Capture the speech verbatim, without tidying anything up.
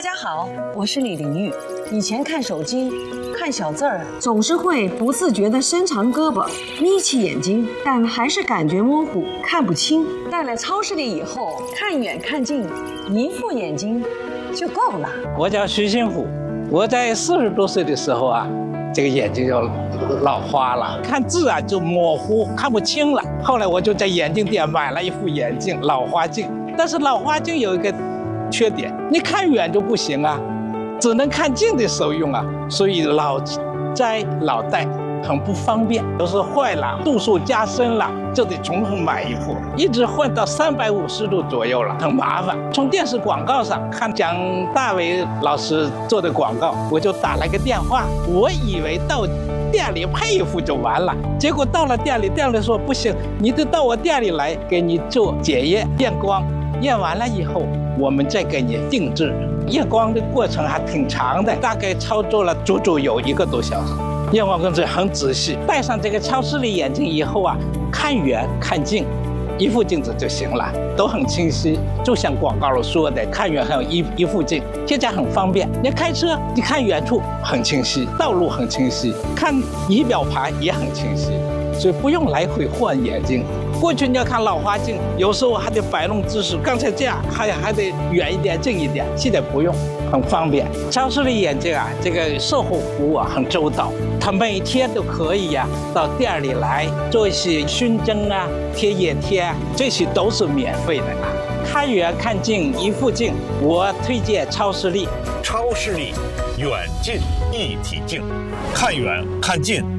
家好，我是李玲玉。以前看手机、看小字儿，总是会不自觉地伸长胳膊、眯起眼睛，但还是感觉模糊，看不清。到了超市里以后，看远看近，一副眼睛就够了。 我叫徐新虎，我在四十多岁的时候啊，这个眼睛就老花了，看字啊就模糊，看不清了。后来我就在眼镜店买了一副眼镜，老花镜。但是老花镜有一个缺点，你看远就不行啊，只能看近的时候用啊，所以老摘老戴很不方便。有时候坏了，度数加深了，就得重新买一副，一直换到三百五十度左右了，很麻烦。从电视广告上看蒋大为老师做的广告，我就打了个电话，我以为到店里配一副就完了，结果到了店里，店里说不行，你得到我店里来给你做检验验光，验完了以后我们再给你定制。验光的过程还挺长的，大概操作了足足有一个多小时。验光工作很仔细，戴上这个超视力眼镜以后啊，看远看近一副镜子就行了，都很清晰，就像广告里说的，看远还有一一副镜，现在很方便。你开车，你看远处很清晰，道路很清晰，看仪表盘也很清晰，所以不用来回换眼睛。过去你要看老花镜，有时候还得摆弄姿势，刚才这样还还得远一点、近一点，现在不用，很方便。超视力眼镜啊，这个售后服务啊很周到，他每天都可以呀、啊、到店里来做一些熏蒸啊、贴眼贴啊，这些都是免费的啊。看远看近一副镜，我推荐超视力。 超视力远近一体镜，看远看近